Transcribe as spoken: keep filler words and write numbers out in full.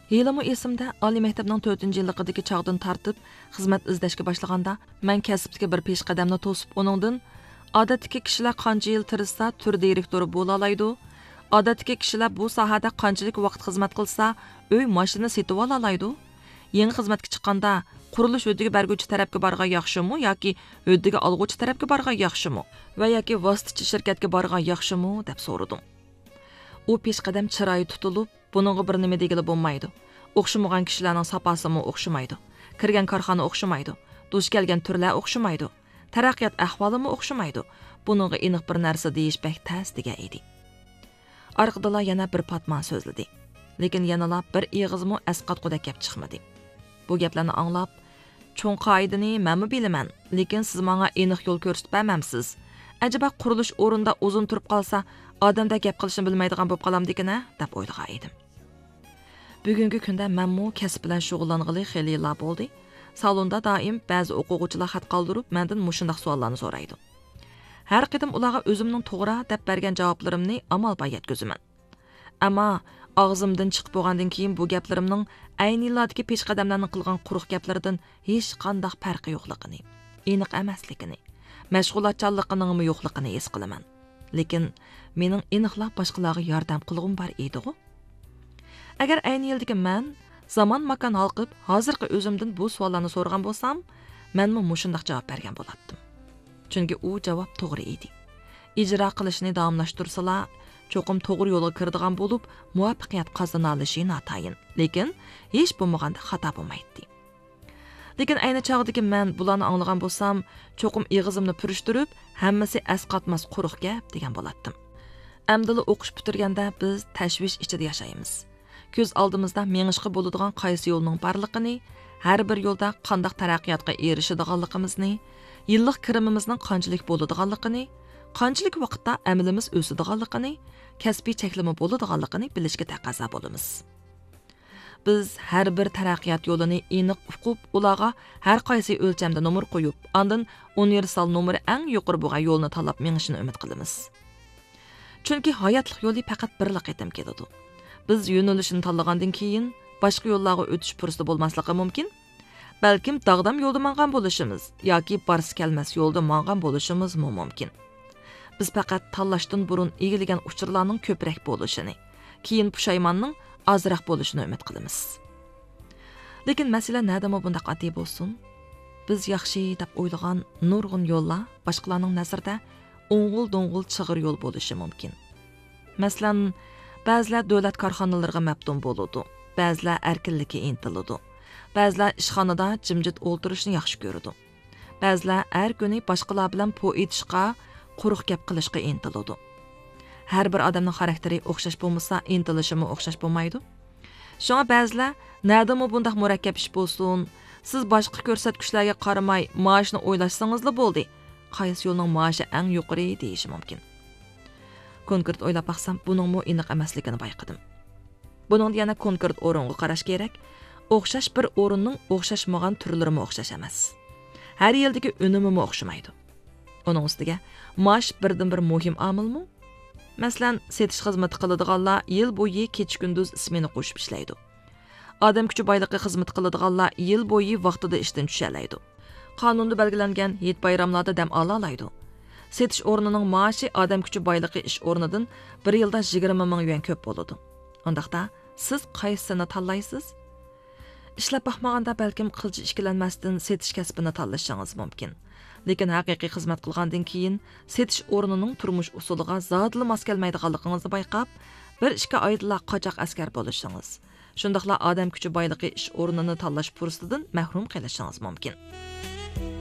Helimu esimda oliy maktabning to'rtinchi yilligidagi chog'dan tortib xizmat izlashga boshlaganda men kasbdagi bir peshqadamni to'sib uningdan odatdagi kishilar qancha yil tirishsa tur direktori bo'la oladi, odatdagi kishilar bu sohada qanchalik vaqt xizmat qilsa uy mashina setib ola oladi, yangi xizmatga chiqqanda qurilish huddiga berguvchi tarafga borgan yaxshimi yoki huddiga olguvchi tarafga borgan yaxshimi va yoki vositachi shirkatga borgan yaxshimi deb so'radim. U peshqadam chiroyi tutilib, buningga bir nima degili bo'lmaydi. O'xshamagan kishilarning sapasimi o'xshamaydi. Kirgan korxona o'xshamaydi. Dush kelgan turlar o'xshamaydi. Taraqqiyot ahvolimi o'xshamaydi. Buningga aniq bir narsa deyish bek tas degan edi. Orqadalar yana bir patman so'zladi. Lekin yanala bir eg'izmi asqatqudek gap chiqmadi. Bu gaplarni anglab, cho'ng qoidani menmi bilaman, lekin siz menga aniq yo'l ko'rsatmamsiz. Acaba qurilish o'rinda uzun turib qolsa, odamda gap qilishni bilmaydigan bo'lib qolamdikina deb o'ylagan edim. Bugungi kunda menmu kasb bilan shug'ullang'ili xeyli yillar bo'ldi. Salonda doim ba'zi o'quvchilar xat qoldirib, mendan mushundaq savollarni so'raydi. Har qitim ularga o'zimning to'g'ri deb bergan javoblarimni amalga yetkazman. Ammo og'zimdan chiqib bo'lgandan keyin bu gaplarimning ayni yillardagi peshqadamlarning qilgan quruq gaplaridan hech qanday farqi yo'qligini, aniq emasligini, mashg'ulotchanligining yo'qligini his qilaman. Lekin mening aniqlab boshqalarga yordam qilg'im bor edi-ku. Agar ayni yildagi men zamon makon halqib, hozirgi o'zimdan bu savollarni so'ragan bo'lsam, menmi mushundaq javob bergan bo'lardim. Chunki u javob to'g'ri edi. Ijro qilishni davomlashtirsalar, cho'qim to'g'ri yo'lga kiradigan bo'lib, muvaffaqiyat qozona olishi notayin. Lekin hech bo'lmaganda xato bo'lmaydi. Lekin ayni chog'dagi men bularni anglagan bo'lsam, cho'qim eg'izimni purishtirib, hammasi asqatmas quruq gap degan bo'lardim. Amdili o'qish bitirganda biz tashvish ichida yashaymiz. Ko'z oldimizda mengishga bo'ladigan qaysi yo'lning borligini, har bir yo'lda qanday taraqqiyotga erishadiganligimizni, yillik kirimimizning qanchalik bo'ladiganligini, qanchalik vaqtda amalimiz o'sadiganligini, kasbiy cheklimi bo'ladiganligini bilishga taqozo bo'lamiz. Biz har bir taraqqiyot yo'lini aniq uqib, ularga har qaysi o'lchamda nomer qo'yib, ondan universal nomeri eng yuqori bo'lgan yo'lni tanlab mengishni umid qilamiz. Chunki hayotlik yo'li faqat birlik etim keladi. Biz yo'nalishini tanlagandan keyin boshqa yo'llarga o'tish fursati bo'lmasligi mumkin. Balkim dag'dam yo'lda mangan bo'lishimiz yoki barsi kelmas yo'lda mangan bo'lishimiz mumkin. Biz faqat tanlashdan burun egilgan uchurlarning ko'proq bo'lishini, keyin pushaymonning azroq bo'lishini umid qilamiz. Lekin masala nadimi bundaq oddiy bo'lsin? Biz yaxshi deb o'ylagan nurg'un yo'llar boshqalarning nazarida o'ng'il-do'ng'il chig'ir yo'l bo'lishi mumkin. Masalan, ba'zilar davlat korxonalariga maftun bo'ladi, ba'zilar erkinlikka intiladi, ba'zilar ishxonada jimjit o'ltirishni yaxshi ko'radi, ba'zilar har kuni boshqalar bilan po etishga, quruq gap qilishga intiladi. Har bir odamning xarakteri o'xshash bo'lmasa, intilishimi o'xshash bo'lmaydi. Shunga ba'zilar nadimi bundaq murakkab ish bo'lsin, siz boshqa ko'rsatkichlarga qaramay maoshni o'ylashsangizla bo'ldi. Qaysi yo'lning maoshi eng yuqori deyishi mumkin. Konkret o'ylab baxsam, buningmi aniq emasligini bayqadim. Buning yana konkret o'ringa qarash kerak. O'xshash bir o'rinning o'xshashmagan turlarimi o'xshash emas. Har yildagi unumi o'xshamaydi. Uning ustiga maosh birdan bir muhim omilmi? Masalan, setish xizmati qiladiganlar yil bo'yi kecha-kunduz ismini qo'shib ishlaydi. Odam kuchi boyligi xizmat qiladiganlar yil bo'yi vaqtida ishdan tushalaydi. Qonunda belgilangan yet bayramlarda dam ola oladi. Setish o'rnining maoshi odam kuchi boyligi ish o'rnidan bir yilda yigirma ming yuan ko'p bo'ladi. Undaqda siz qaysini tanlaysiz? Ishlab baxmaganda balkim qilchi ishkilanmasdan setish kasbini tanlashingiz mumkin. Lekin haqiqiy xizmat qilgandan keyin setish o'rnining turmush usuliga zodli mos kelmaydiganligingizni bayqab, bir ishga oidlar qochoq askar bo'lishingiz. Shundaqla odam kuchi boyligi ish o'rnini tanlash fursatidan mahrum qilishingiz mumkin.